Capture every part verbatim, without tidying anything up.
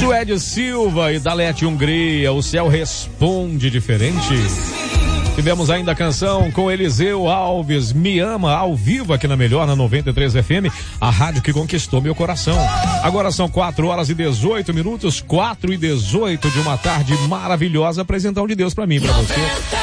Suede Silva e Dalete Hungria, o céu responde diferente. Tivemos ainda a canção com Eliseu Alves, Me Ama, ao vivo aqui na Melhor, na noventa e três F M, a rádio que conquistou meu coração. Agora são quatro horas e dezoito minutos, quatro e dezoito de uma tarde maravilhosa, apresentão de Deus pra mim, pra você.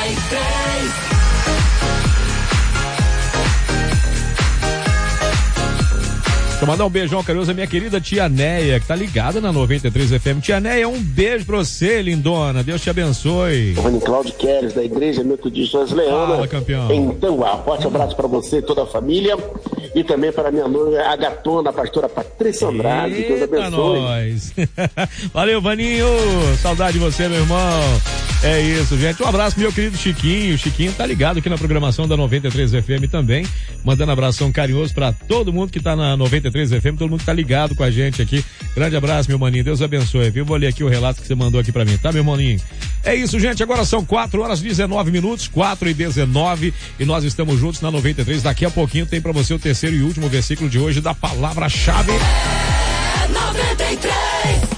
Deixa eu mandar um beijão carinhoso à minha querida tia Neia, que tá ligada na noventa e três F M. Tia Neia, um beijo pra você, lindona. Deus te abençoe. Rony Cláudio Queres, da Igreja Metodista Wesleyana. Fala, campeão. Então, um forte abraço pra você e toda a família. E também para minha noiva, a gatona, a pastora Patrícia Andrade. Eita, Deus abençoe. Nós. Valeu, Vaninho. Saudade de você, meu irmão. É isso, gente. Um abraço pro meu querido Chiquinho. Chiquinho tá ligado aqui na programação da noventa e três F M também. Mandando abração carinhoso pra todo mundo que tá na noventa e três F M, todo mundo que tá ligado com a gente aqui. Grande abraço, meu maninho. Deus abençoe, viu? Vou ler aqui o relato que você mandou aqui pra mim, tá, meu maninho? É isso, gente. Agora são quatro horas e dezenove minutos, quatro e dezenove, e nós estamos juntos na noventa e três. Daqui a pouquinho tem pra você o terceiro e último versículo de hoje da palavra-chave. É noventa e três.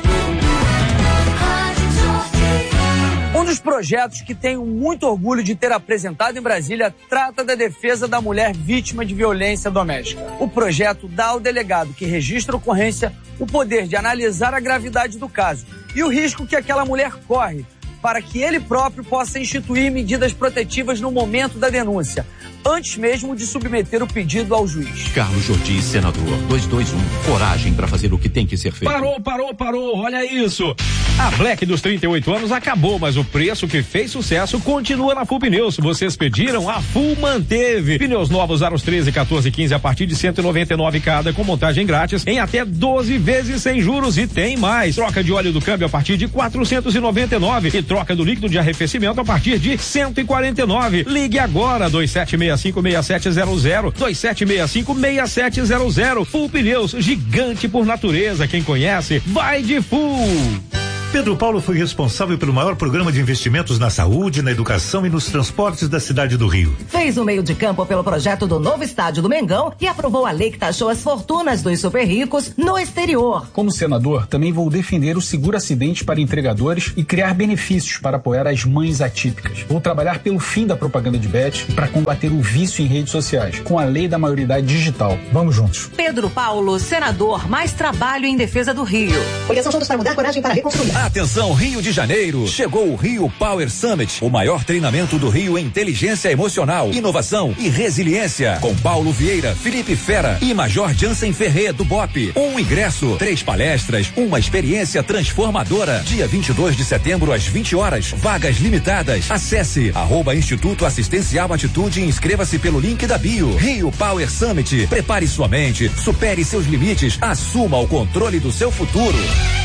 Um dos projetos que tenho muito orgulho de ter apresentado em Brasília trata da defesa da mulher vítima de violência doméstica. O projeto dá ao delegado que registra a ocorrência o poder de analisar a gravidade do caso e o risco que aquela mulher corre, para que ele próprio possa instituir medidas protetivas no momento da denúncia, antes mesmo de submeter o pedido ao juiz. Carlos Jordi, senador. dois dois um. Coragem para fazer o que tem que ser feito. Parou, parou, parou. Olha isso. A Black dos trinta e oito anos acabou, mas o preço que fez sucesso continua na Full Pneus. Vocês pediram, a Full manteve. Pneus novos aros treze, quatorze e quinze a partir de cento e noventa e nove cada, com montagem grátis em até doze vezes sem juros, e tem mais. Troca de óleo do câmbio a partir de quatrocentos e noventa e nove e troca do líquido de arrefecimento a partir de cento e quarenta e nove. Ligue agora, dois sete seis cinco, seis sete zero zero, dois sete seis cinco, seis sete zero zero. Full Pneus, gigante por natureza. Quem conhece, vai de Full. Pedro Paulo foi responsável pelo maior programa de investimentos na saúde, na educação e nos transportes da cidade do Rio. Fez o meio de campo pelo projeto do novo estádio do Mengão e aprovou a lei que taxou as fortunas dos super ricos no exterior. Como senador, também vou defender o seguro acidente para entregadores e criar benefícios para apoiar as mães atípicas. Vou trabalhar pelo fim da propaganda de bet e para combater o vício em redes sociais, com a lei da maioridade digital. Vamos juntos. Pedro Paulo, senador, mais trabalho em defesa do Rio. Orientação juntos para mudar, coragem para reconstruir. Atenção, Rio de Janeiro, chegou o Rio Power Summit, o maior treinamento do Rio em inteligência emocional, inovação e resiliência, com Paulo Vieira, Felipe Fera e Major Jansen Ferré do B O P. Um ingresso, três palestras, uma experiência transformadora. Dia vinte e dois de setembro às vinte horas, vagas limitadas. Acesse arroba Instituto Assistencial Atitude e inscreva-se pelo link da bio. Rio Power Summit, prepare sua mente, supere seus limites, assuma o controle do seu futuro.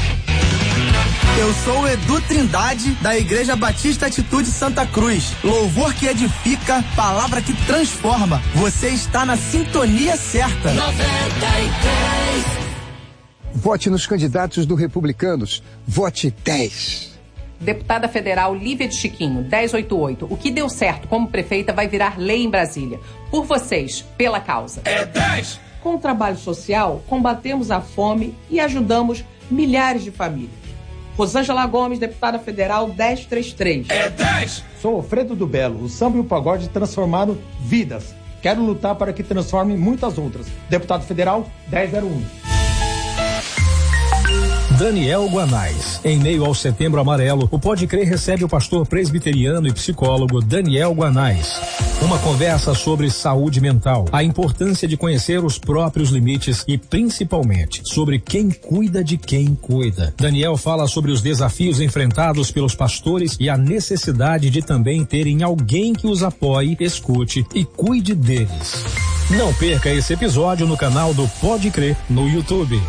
Eu sou o Edu Trindade, da Igreja Batista Atitude Santa Cruz. Louvor que edifica, palavra que transforma. Você está na sintonia certa. noventa e três. Vote nos candidatos do Republicanos. Vote dez. Deputada federal Lívia de Chiquinho, dez oitenta e oito. O que deu certo como prefeita vai virar lei em Brasília. Por vocês, pela causa. É dez. Com o trabalho social, combatemos a fome e ajudamos milhares de famílias. Rosângela Gomes, deputada federal, dez trinta e três. É dez. Sou Alfredo do Belo. O samba e o pagode transformaram vidas. Quero lutar para que transformem muitas outras. Deputado federal, dez zero um. Daniel Guanais. Em meio ao Setembro Amarelo, o Pode Crer recebe o pastor presbiteriano e psicólogo Daniel Guanais. Uma conversa sobre saúde mental, a importância de conhecer os próprios limites e, principalmente, sobre quem cuida de quem cuida. Daniel fala sobre os desafios enfrentados pelos pastores e a necessidade de também terem alguém que os apoie, escute e cuide deles. Não perca esse episódio no canal do Pode Crer no YouTube.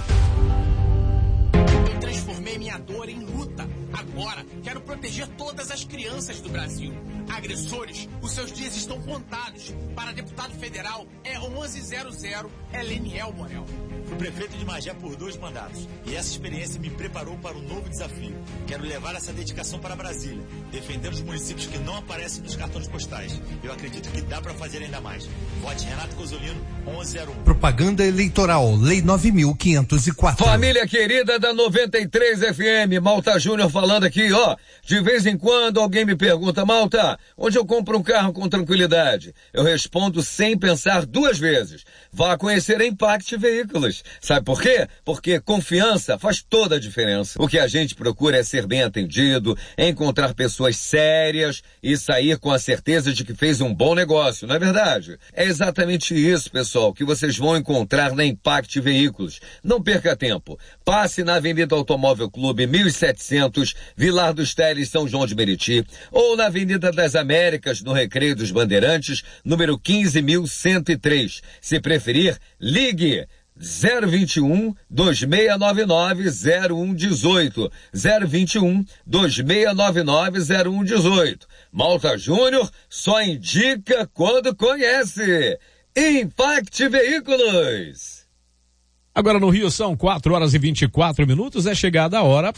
Transformei minha dor em luta. Agora quero proteger todas as crianças do Brasil. agressores, os seus dias estão contados. Para deputado federal, é onze zero zero, é Leniel Borel. Fui prefeito de Magé por dois mandatos e essa experiência me preparou para um novo desafio. Quero levar essa dedicação para Brasília, defender os municípios que não aparecem nos cartões postais. Eu acredito que dá para fazer ainda mais. Vote Renato Cozzolino, onze zero um. Propaganda eleitoral, Lei nove mil quinhentos e quatro. Família querida da noventa e três F M, Malta Júnior falando aqui, ó. De vez em quando alguém me pergunta, Malta, onde eu compro um carro com tranquilidade? Eu respondo sem pensar duas vezes. Vá conhecer a Impact Veículos. Sabe por quê? Porque confiança faz toda a diferença. O que a gente procura é ser bem atendido, encontrar pessoas sérias e sair com a certeza de que fez um bom negócio, não é verdade? É exatamente isso, pessoal, que vocês vão encontrar na Impact Veículos. Não perca tempo. Passe na Avenida Automóvel Clube mil e setecentos, Vilar dos Teles, São João de Meriti, ou na Avenida das Américas, no Recreio dos Bandeirantes, número quinze mil cento e três. Se preferir, ligue zero vinte e um, dois seis nove nove, zero um um oito, zero vinte e um, dois seis nove nove, zero um um oito. Malta Júnior só indica quando conhece. Impact Veículos. Agora no Rio são quatro horas e vinte e quatro minutos, é chegada a hora.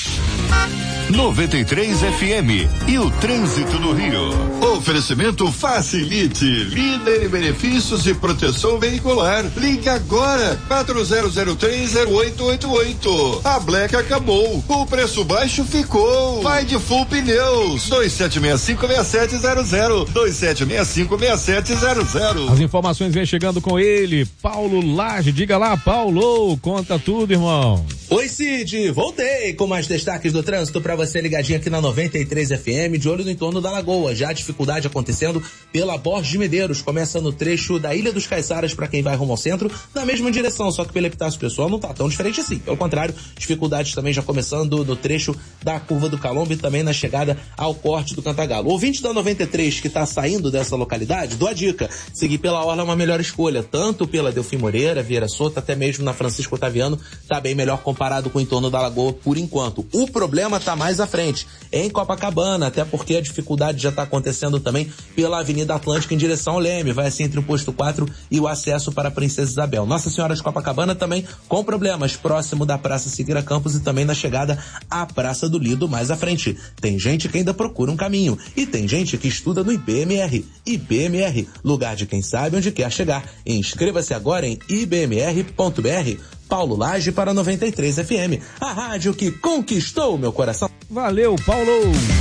noventa e três F M e o trânsito no Rio. Oferecimento Facilite, líder em benefícios de proteção veicular. Ligue agora, quatro zero zero três zero oito oito oito. A Black acabou, o preço baixo ficou. Vai de Full Pneus, dois sete seis cinco seis sete zero zero, dois sete seis cinco seis sete zero zero. As informações vêm chegando com ele, Paulo Lage. Diga lá, Paulo, conta tudo, irmão. Oi, Cid, voltei com mais destaques do trânsito para você ligadinho aqui na noventa e três F M, de olho no entorno da Lagoa. Já a dificuldade acontecendo pela Borges de Medeiros, começa no trecho da Ilha dos Caiçaras para quem vai rumo ao centro, na mesma direção, só que pela Epitácio Pessoal não tá tão diferente assim. Pelo contrário, dificuldades também já começando no trecho da Curva do Calombo e também na chegada ao corte do Cantagalo. O ouvinte da noventa e três que tá saindo dessa localidade, dou a dica, seguir pela orla é uma melhor escolha, tanto pela Delfim Moreira, Vieira Soto, até mesmo na Francisco Otaviano, tá bem melhor comparado com o entorno da Lagoa por enquanto. O problema tá mais à frente, em Copacabana, até porque a dificuldade já tá acontecendo também pela Avenida Atlântica em direção ao Leme, vai assim entre o posto quatro e o acesso para a Princesa Isabel. Nossa Senhora de Copacabana também com problemas, próximo da Praça Siqueira Campos e também na chegada à Praça do Lido mais à frente. Tem gente que ainda procura um caminho e tem gente que estuda no I B M R. I B M R, lugar de quem sabe onde quer chegar. Inscreva-se agora em i b m r ponto b r. Paulo Lage para noventa e três F M, a rádio que conquistou meu coração. Valeu, Paulo!